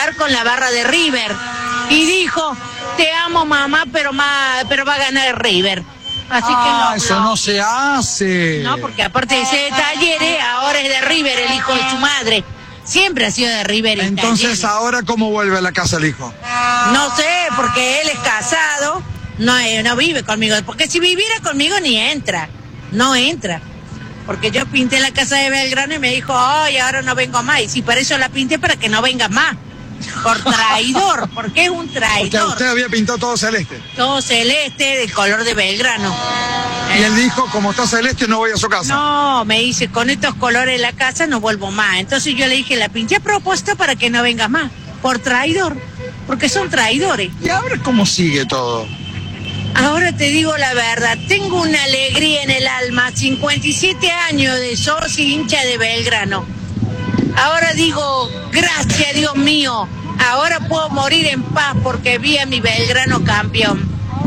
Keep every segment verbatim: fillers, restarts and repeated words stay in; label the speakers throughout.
Speaker 1: jugar con la barra de River. Y dijo, te amo mamá, pero, ma, pero va a ganar River. Así
Speaker 2: ah,
Speaker 1: que no,
Speaker 2: eso no. no se hace.
Speaker 1: No, porque aparte de ser de Talleres, ahora es de River el hijo de su madre. Siempre ha sido de River y
Speaker 2: Entonces,
Speaker 1: Talleres.
Speaker 2: ¿ahora cómo vuelve a la casa el hijo?
Speaker 1: No sé, porque él es casado, no, eh, no vive conmigo. Porque si viviera conmigo ni entra, no entra. Porque yo pinté la casa de Belgrano y me dijo, ay, ahora no vengo más. Y si para eso la pinté, para que no venga más. Por traidor, porque es un traidor.
Speaker 2: Porque usted había pintado todo celeste.
Speaker 1: Todo celeste, del color de Belgrano.
Speaker 2: Y él dijo, como está celeste, no voy a su casa.
Speaker 1: No, me dice, con estos colores en la casa no vuelvo más. Entonces yo le dije, la pinté a propósito para que no venga más. Por traidor, porque son traidores.
Speaker 2: ¿Y ahora cómo sigue todo?
Speaker 1: Ahora te digo la verdad, tengo una alegría en el alma, cincuenta y siete años de socio y hincha de Belgrano. Ahora digo, gracias Dios mío, ahora puedo morir en paz porque vi a mi Belgrano campeón.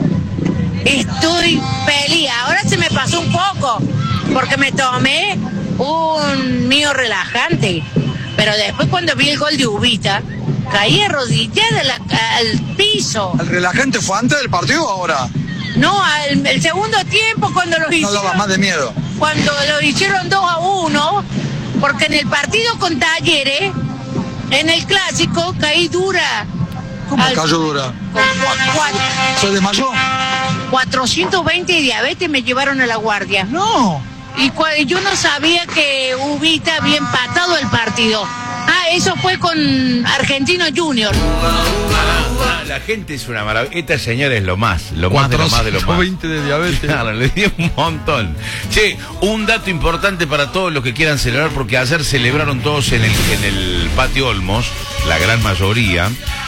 Speaker 1: Estoy feliz, ahora se me pasó un poco, porque me tomé un mío relajante, pero después cuando vi el gol de Ubita, caí arrodillada la, al piso.
Speaker 2: ¿El relajante fue antes del partido o ahora?
Speaker 1: No, al el segundo tiempo cuando los hicieron...
Speaker 2: No daba más de miedo.
Speaker 1: Cuando lo hicieron dos a uno, porque en el partido con Talleres, en el clásico, caí dura.
Speaker 2: ¿Cómo
Speaker 1: al,
Speaker 2: cayó dura?
Speaker 1: Con cuatro,
Speaker 2: ¿Se desmayó?
Speaker 1: cuatrocientos veinte de diabetes me llevaron a la guardia.
Speaker 2: No.
Speaker 1: Y cua- yo no sabía que Ubita había empatado el partido. Ah, eso fue con Argentino Junior.
Speaker 3: Ah, la gente es una maravilla. Esta señora es lo más, lo más de lo más de lo más.
Speaker 2: cuatrocientos veinte de diabetes.
Speaker 3: Claro, le dio un montón. Che, un dato importante para todos los que quieran celebrar, porque ayer celebraron todos en el, en el Patio Olmos, la gran mayoría.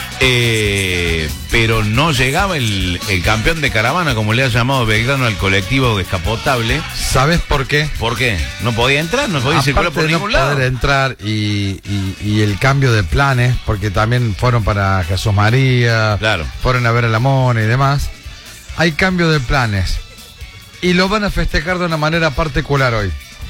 Speaker 3: Eh, pero no llegaba el, el campeón de caravana, como le ha llamado Belgrano al colectivo descapotable.
Speaker 4: ¿Sabes por qué?
Speaker 3: ¿Por qué? ¿No podía entrar? ¿No podía circular por
Speaker 4: de no
Speaker 3: ningún lado?
Speaker 4: poder entrar y, y, y el cambio de planes, porque también fueron para Jesús María,
Speaker 3: Claro.
Speaker 4: fueron a ver a la Mona y demás. Hay cambio de planes y lo van a festejar de una manera particular hoy.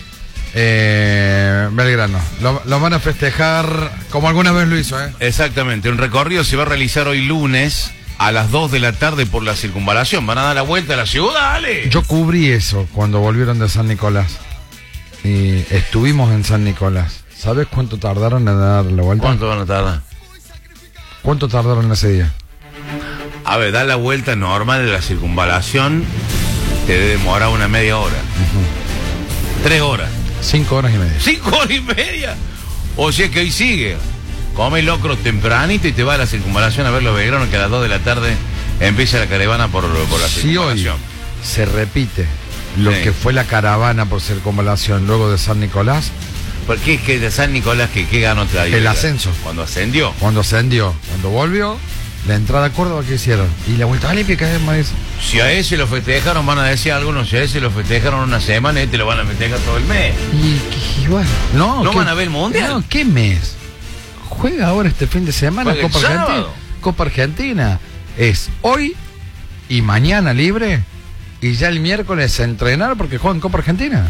Speaker 4: Eh, Belgrano, lo, lo van a festejar como alguna vez lo hizo, ¿eh?
Speaker 3: Exactamente, un recorrido se va a realizar hoy lunes a las dos de la tarde por la circunvalación. Van a dar la vuelta a la ciudad, dale.
Speaker 4: Yo cubrí eso cuando volvieron de San Nicolás y estuvimos en San Nicolás. ¿Sabes cuánto tardaron en dar la vuelta?
Speaker 3: ¿Cuánto van a tardar?
Speaker 4: ¿Cuánto tardaron ese día?
Speaker 3: A ver, dar la vuelta normal de la circunvalación te debe demorar una media hora. Uh-huh. Tres horas.
Speaker 4: Cinco horas y media.
Speaker 3: ¿Cinco horas y media? O sea que hoy sigue. Come locro tempranito y te va a la circunvalación a ver los Belgranos, que a las dos de la tarde empieza la caravana por, por la
Speaker 4: si
Speaker 3: circunvalación.
Speaker 4: Hoy se repite lo
Speaker 3: sí.
Speaker 4: que fue la caravana por circunvalación luego de San Nicolás.
Speaker 3: ¿Por qué es que de San Nicolás que, que ganó otra
Speaker 4: El ascenso.
Speaker 3: Cuando ascendió.
Speaker 4: Cuando ascendió. Cuando volvió, la entrada a Córdoba que hicieron. Y la vuelta olímpica es más.
Speaker 3: Si a ese lo festejaron, van a decir algunos, si a ese lo festejaron una semana, este lo van a festejar todo el mes.
Speaker 4: Y, y bueno, no,
Speaker 3: ¿No
Speaker 4: ¿qué,
Speaker 3: van a ver el Mundial?
Speaker 4: No, ¿qué mes? Juega ahora este fin de semana
Speaker 3: Juega el
Speaker 4: Copa Argentina.
Speaker 3: sábado.
Speaker 4: Copa Argentina. Es hoy y mañana libre. Y ya el miércoles a entrenar porque juegan Copa Argentina.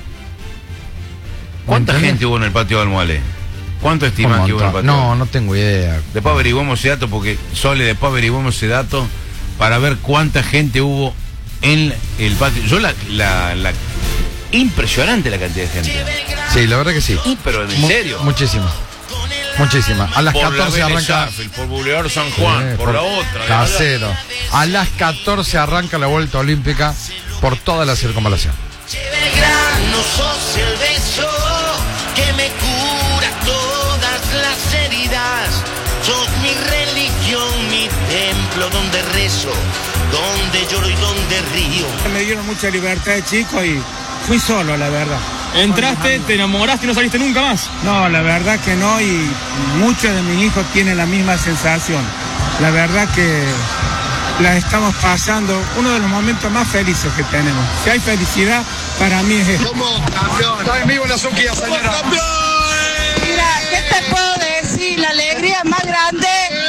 Speaker 3: ¿Cuánta
Speaker 4: ¿Entendés?
Speaker 3: gente hubo en el patio de Almohadé? ¿Cuánto estiman
Speaker 4: Un
Speaker 3: que hubo en el
Speaker 4: montón.
Speaker 3: patio?
Speaker 4: No, no tengo idea.
Speaker 3: Después averiguamos ese dato, porque Sole, después averiguamos ese dato para ver cuánta gente hubo en el patio. Yo la, la, la impresionante la cantidad de gente.
Speaker 4: Sí, la verdad que sí.
Speaker 3: Y, pero en
Speaker 4: Mu-
Speaker 3: serio.
Speaker 4: Muchísima. Muchísima. A las
Speaker 3: Por
Speaker 4: catorce
Speaker 3: la
Speaker 4: arranca.
Speaker 3: Arranca... por Boulevard San Juan,
Speaker 4: Sí,
Speaker 3: por, la otra. de
Speaker 4: Casero. A las catorce arranca la vuelta olímpica por toda la circunvalación.
Speaker 5: Belgrano, sos el beso que me cura todas las heridas. Sos mi religión, mi templo donde rezo, donde lloro y donde río.
Speaker 6: Me dieron mucha libertad de chico y fui solo, la verdad.
Speaker 7: Entraste, te enamoraste y no saliste nunca más.
Speaker 6: No, la verdad que no, y muchos de mis hijos tienen la misma sensación. La verdad que la estamos pasando, uno de los momentos más felices que tenemos. Si hay felicidad, para mí es esto.
Speaker 2: ¿Cómo, campeón? Está en vivo la Suquía, señora.
Speaker 1: Mira, ¿qué te puedo decir? La alegría más grande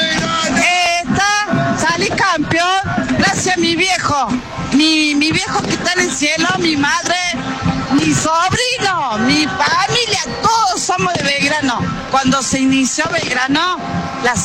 Speaker 1: esta, salí campeón, gracias a mi viejo, mi, mi viejo que está en el cielo, mi madre, mi sobrino, mi familia, todos somos de Belgrano. Cuando se inició Belgrano, la